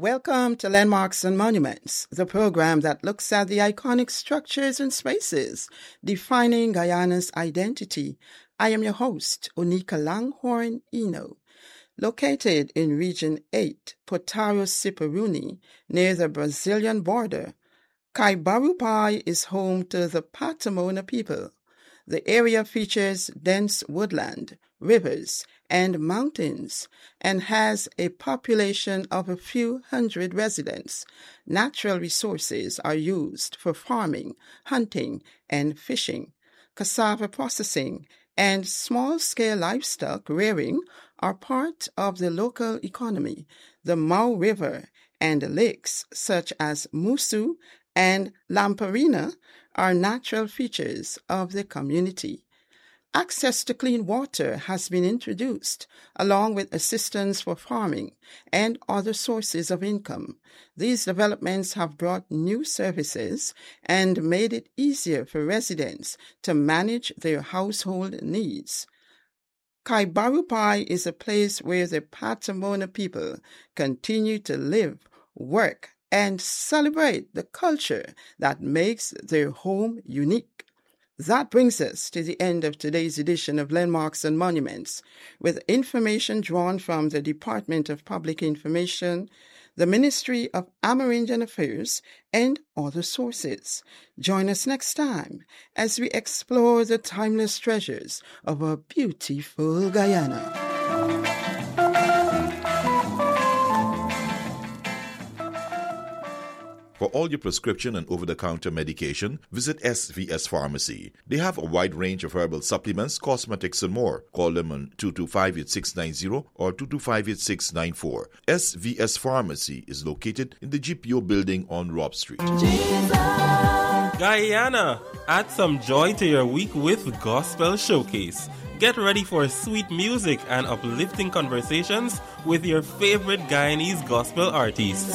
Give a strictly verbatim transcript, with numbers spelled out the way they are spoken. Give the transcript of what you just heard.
Welcome to Landmarks and Monuments, the program that looks at the iconic structures and spaces defining Guyana's identity. I am your host, Onika Langhorne Eno. Located in Region eight, Portario Siperuni, near the Brazilian border, Kaibarupai is home to the Patamona people. The area features dense woodland, rivers, and mountains, and has a population of a few hundred residents. Natural resources are used for farming, hunting, and fishing. Cassava processing and small-scale livestock rearing are part of the local economy. The Mau River and lakes such as Musu and Lamparina are natural features of the community. Access to clean water has been introduced, along with assistance for farming and other sources of income. These developments have brought new services and made it easier for residents to manage their household needs. Kaibarupai is a place where the Patamona people continue to live, work, and celebrate the culture that makes their home unique. That brings us to the end of today's edition of Landmarks and Monuments, with information drawn from the Department of Public Information, the Ministry of Amerindian Affairs, and other sources. Join us next time as we explore the timeless treasures of our beautiful Guyana. For all your prescription and over-the-counter medication, visit S V S Pharmacy. They have a wide range of herbal supplements, cosmetics, and more. Call them on two two five, eight six nine zero or two two five, eight six nine four. S V S Pharmacy is located in the G P O building on Rob Street. Jesus. Guyana, add some joy to your week with Gospel Showcase. Get ready for sweet music and uplifting conversations with your favorite Guyanese gospel artists.